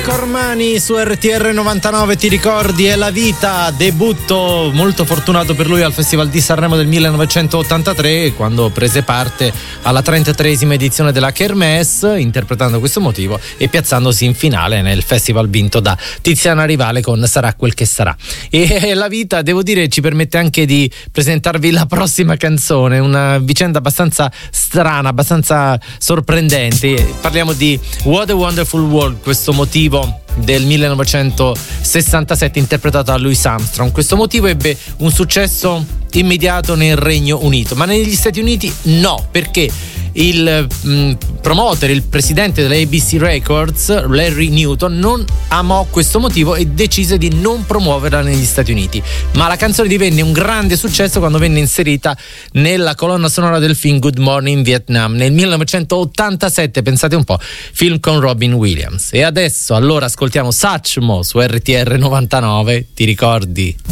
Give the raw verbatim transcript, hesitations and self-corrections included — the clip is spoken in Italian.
Cormani su R T R novantanove, ti ricordi? È la vita, debutto molto fortunato per lui al Festival di Sanremo del millenovecentottantatré, quando prese parte alla trentatreesima edizione della Kermesse, interpretando questo motivo e piazzandosi in finale nel festival vinto da Tiziana Rivale con Sarà quel che sarà. E la vita, devo dire, ci permette anche di presentarvi la prossima canzone, una vicenda abbastanza strana, abbastanza sorprendente. Parliamo di What a Wonderful World, questo motivo del millenovecentosessantasette interpretato da Louis Armstrong. Questo motivo ebbe un successo immediato nel Regno Unito, ma negli Stati Uniti no, perché il mh, promoter, il presidente della A B C Records, Larry Newton, non amò questo motivo e decise di non promuoverla negli Stati Uniti. Ma la canzone divenne un grande successo quando venne inserita nella colonna sonora del film Good Morning Vietnam nel millenovecentottantasette, pensate un po', film con Robin Williams. E adesso allora ascoltiamo Satchmo su R T R novantanove, ti ricordi?